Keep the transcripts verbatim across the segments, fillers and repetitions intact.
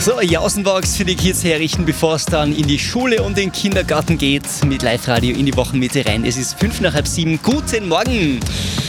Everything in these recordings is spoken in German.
So, Jausenbox für die Kids herrichten, bevor es dann in die Schule und den Kindergarten geht. Mit Live-Radio in die Wochenmitte rein. Es ist fünf nach halb sieben. Guten Morgen!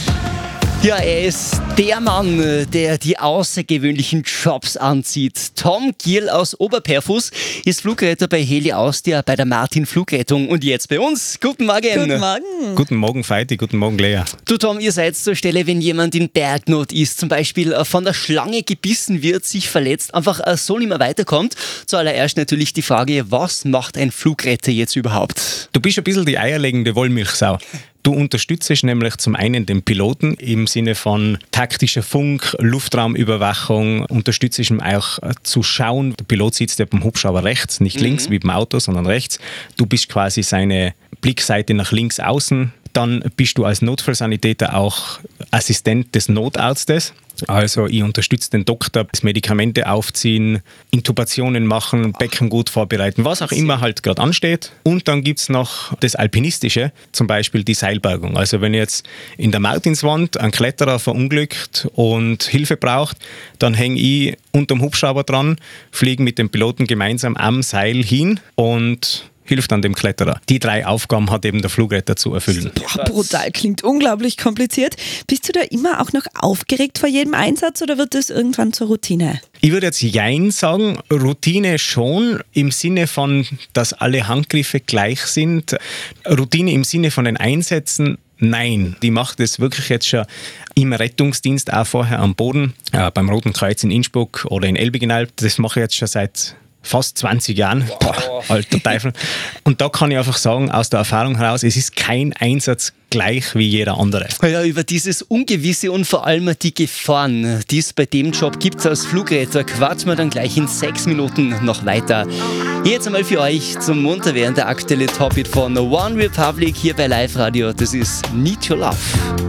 Ja, er ist der Mann, der die außergewöhnlichen Jobs anzieht. Tom Gierl aus Oberperfus ist Flugretter bei Heli Austria bei der Martin Flugrettung und jetzt bei uns. Guten Morgen. Guten Morgen. Guten Morgen, Feiti. Guten Morgen, Lea. Du Tom, ihr seid zur Stelle, wenn jemand in Bergnot ist, zum Beispiel von der Schlange gebissen wird, sich verletzt, einfach so nicht mehr weiterkommt. Zuallererst natürlich die Frage, was macht ein Flugretter jetzt überhaupt? Du bist ein bisschen die eierlegende Wollmilchsau. Du unterstützt nämlich zum einen den Piloten im Sinne von taktischer Funk, Luftraumüberwachung, unterstützt ihn auch zu schauen. Der Pilot sitzt ja beim Hubschrauber rechts, nicht mhm. links wie beim Auto, sondern rechts. Du bist quasi seine Blickseite nach links außen. Dann bist du als Notfallsanitäter auch Assistent des Notarztes. Also ich unterstütze den Doktor, das Medikamente aufziehen, Intubationen machen, Becken gut vorbereiten, was auch immer halt gerade ansteht. Und dann gibt es noch das Alpinistische, zum Beispiel die Seilbergung. Also wenn jetzt in der Martinswand ein Kletterer verunglückt und Hilfe braucht, dann hänge ich unterm Hubschrauber dran, fliege mit dem Piloten gemeinsam am Seil hin und hilft an dem Kletterer. Die drei Aufgaben hat eben der Flugretter zu erfüllen. Boah, brutal, klingt unglaublich kompliziert. Bist du da immer auch noch aufgeregt vor jedem Einsatz oder wird das irgendwann zur Routine? Ich würde jetzt Jein sagen, Routine schon, im Sinne von, dass alle Handgriffe gleich sind. Routine im Sinne von den Einsätzen, nein. Die macht es wirklich jetzt schon im Rettungsdienst, auch vorher am Boden, äh, beim Roten Kreuz in Innsbruck oder in Elbigenalb. Das mache ich jetzt schon seit fast zwanzig Jahren. Boah, alter Teufel. Und da kann ich einfach sagen, aus der Erfahrung heraus, es ist kein Einsatz gleich wie jeder andere. Ja, über dieses Ungewisse und vor allem die Gefahren, die es bei dem Job gibt als Flugretter, quatschen wir dann gleich in sechs Minuten noch weiter. Jetzt einmal für euch zum Munterwerden der aktuelle Top-Hit von One Republic hier bei Live Radio. Das ist Need Your Love.